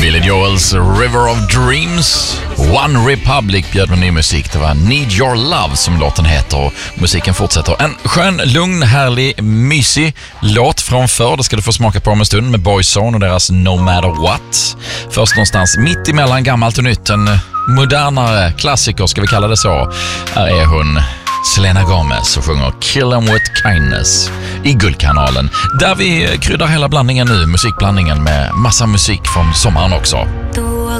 Billy Joels River of Dreams. One Republic bjöd med ny musik. Det var Need Your Love som låten heter, och musiken fortsätter. En skön, lugn, härlig, mysig låt från förr. Det ska du få smaka på om en stund med Boyzone och deras No Matter What. Först någonstans mitt emellan gammalt och nytt. En modernare klassiker, ska vi kalla det så. Här är hon, Selena Gomez, och sjunger Kill 'em with Kindness i Guldkanalen, där vi kryddar hela blandningen nu, musikblandningen, med massa musik från sommaren också.